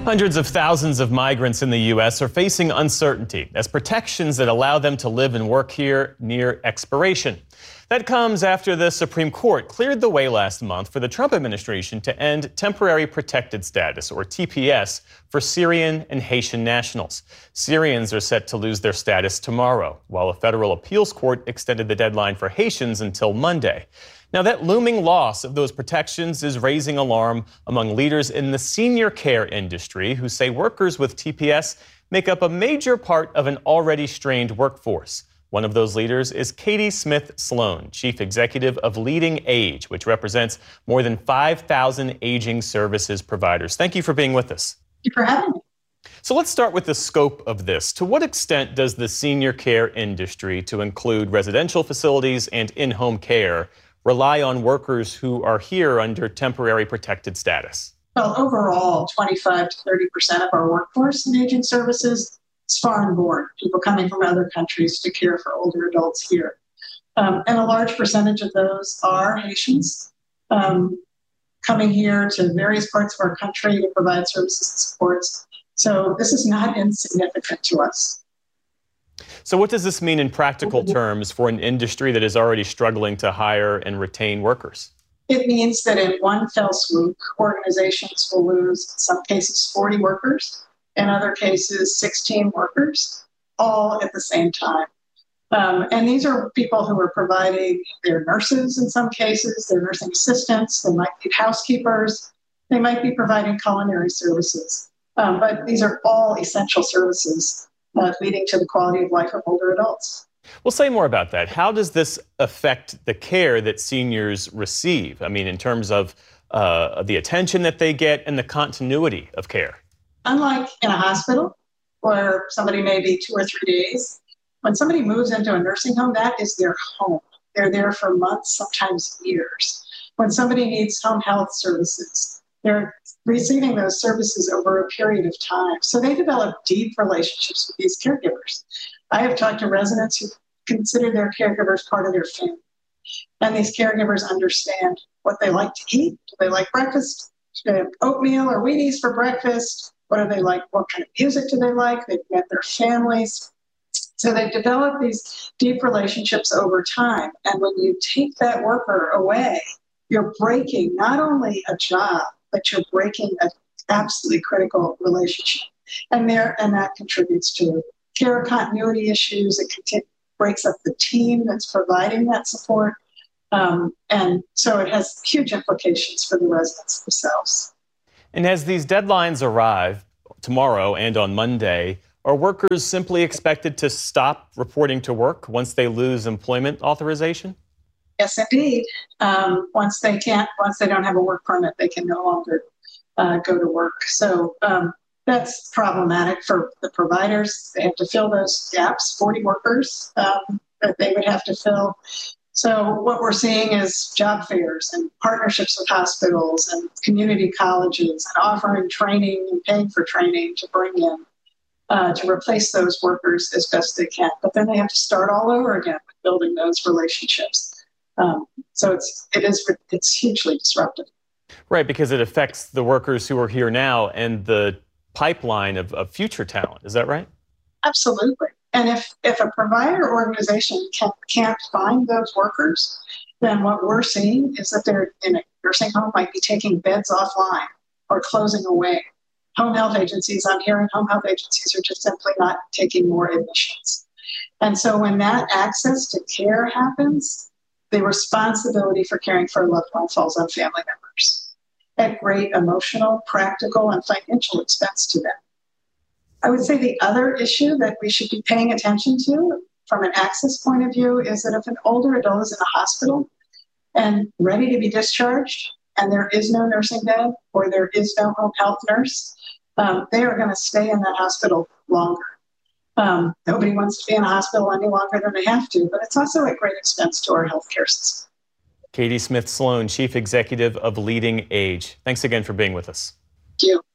Hundreds of thousands of migrants in the U.S. are facing uncertainty as protections that allow them to live and work here near expiration. That comes after the Supreme Court cleared the way last month for the Trump administration to end temporary protected status, or TPS, for Syrian and Haitian nationals. Syrians are set to lose their status tomorrow, while a federal appeals court extended the deadline for Haitians until Monday. Now, that looming loss of those protections is raising alarm among leaders in the senior care industry who say workers with TPS make up a major part of an already strained workforce. One of those leaders is Katie Smith Sloan, Chief Executive of Leading Age, which represents more than 5,000 aging services providers. Thank you for being with us. Thank you for having me. So let's start with the scope of this. To what extent does the senior care industry, to include residential facilities and in-home care, rely on workers who are here under temporary protected status? Well, overall, 25 to 30% of our workforce in aging services is foreign born, people coming from other countries to care for older adults here. And a large percentage of those are Haitians coming here to various parts of our country to provide services and supports. So this is not insignificant to us. So what does this mean in practical terms for an industry that is already struggling to hire and retain workers? It means that in one fell swoop, organizations will lose, in some cases, 40 workers, in other cases, 16 workers, all at the same time. And these are people who are providing, they're nurses in some cases, they're nursing assistants, they might be housekeepers, they might be providing culinary services. But these are all essential services leading to the quality of life of older adults. Well, say more about that. How does this affect the care that seniors receive? I mean, in terms of the attention that they get and the continuity of care. Unlike in a hospital where somebody may be 2 or 3 days, when somebody moves into a nursing home, that is their home. They're there for months, sometimes years. When somebody needs home health services, they're receiving those services over a period of time. So they develop deep relationships with these caregivers. I have talked to residents who consider their caregivers part of their family. And these caregivers understand what they like to eat. Do they like breakfast? Do they have oatmeal or Wheaties for breakfast? What do they like? What kind of music do they like? They've met their families. So they develop these deep relationships over time. And when you take that worker away, you're breaking not only a job, but you're breaking an absolutely critical relationship. And that contributes to care continuity issues. It breaks up the team that's providing that support. And so it has huge implications for the residents themselves. And as these deadlines arrive tomorrow and on Monday, are workers simply expected to stop reporting to work once they lose employment authorization? Yes, indeed. Once they don't have a work permit, they can no longer go to work. So that's problematic for the providers. They have to fill those gaps, 40 workers that they would have to fill. So what we're seeing is job fairs and partnerships with hospitals and community colleges and offering training and paying for training to bring in to replace those workers as best they can. But then they have to start all over again with building those relationships. So it's hugely disruptive. Right, because it affects the workers who are here now and the pipeline of future talent. Is that right? Absolutely. And if a provider organization can't find those workers, then what we're seeing is that they're in a nursing home might be taking beds offline or closing away. Home health agencies, I'm hearing home health agencies are just simply not taking more admissions. And so when that access to care happens, the responsibility for caring for a loved one falls on family members at great emotional, practical, and financial expense to them. I would say the other issue that we should be paying attention to from an access point of view is that if an older adult is in a hospital and ready to be discharged and there is no nursing bed or there is no home health nurse, they are going to stay in that hospital longer. Nobody wants to be in a hospital any longer than they have to, but it's also at great expense to our healthcare system. Katie Smith Sloan, Chief Executive of Leading Age. Thanks again for being with us. Thank you.